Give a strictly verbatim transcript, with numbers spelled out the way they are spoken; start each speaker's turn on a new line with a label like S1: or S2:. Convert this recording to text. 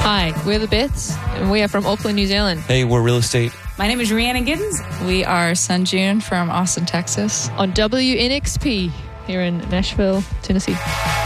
S1: Hi, we're the Bits, and we are from Auckland, New Zealand.
S2: Hey, we're Real Estate.
S3: My name is Rhiannon Giddens.
S4: We are Sunjune from Austin, Texas.
S1: On W N X P here in Nashville, Tennessee.